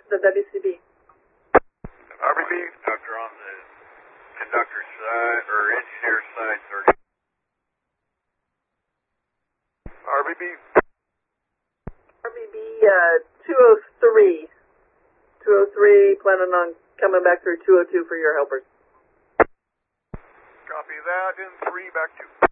the WCB. RBB, Doctor on the conductor's side, or engineer's side, 30. RBB. RBB 203. 203, planning on coming back through 202 for your helpers. Copy that, in 3, back 2.